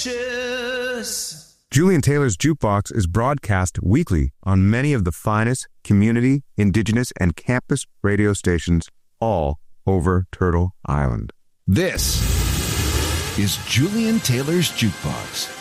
delicious. Julian Taylor's Jukebox is broadcast weekly on many of the finest community, indigenous, and campus radio stations all over Turtle Island. This is Julian Taylor's Jukebox.